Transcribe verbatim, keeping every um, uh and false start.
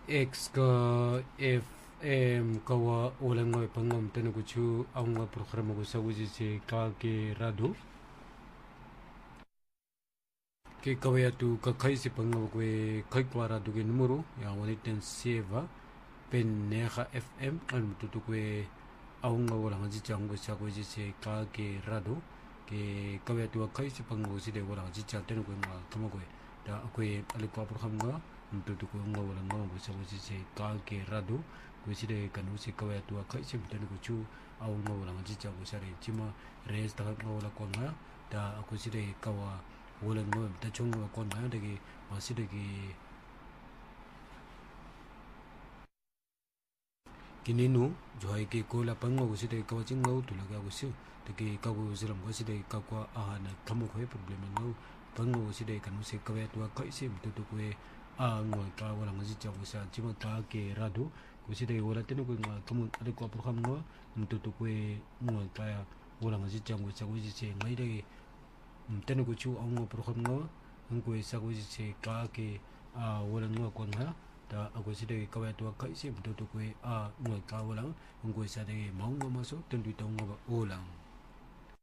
X ka F M kawa ulang ngoy pangam tanu kuchu ang nga programa ko sa wuji si ka ke rado ke kawaya tu ka kai si pangam ko kai kwa rado ke numero ya wani ten seva pen neha F M al mututu ko ang nga wala nga jicha ngo sa wuji si ka ke rado ke kawaya tu kai si pangam ko si de wala jicha tanu ko nga kama ko da ko alikwa programa nga mututu ko nga wala nga ko sa wuji si ka ke rado ko si de kanu si kawaya tu kai si tanu ko chu aw nga wala nga jicha ko sa re chima res ta nga wala ko nga da ko si de kawa wala nga ta chung nga ko nga de ki ma si de ki kininu joy ke ko la pang ko si de kawa ching ngau tu la ga ko si de ki ka ko si ram ko si de ka kwa a na kamu ko problem ngau pang ko si de kanu si kawaya tu kai si mututu ko a ngoi ka wala nga jicha ko sa chima ka ke rado ko si de wala tenu ko nga kamu ade ko program ngo mututu ko ngoi ka wala nga jicha ko sa ko ji se ngai de tenu ko chu ang ngo program ngo ngo sa ko ji se ka ke a wala ngo ko nga da ako si de ka wa to kai si mututu ko a ngoi ka wala ngo sa de maung ngo ma so ten du tong ngo ba olang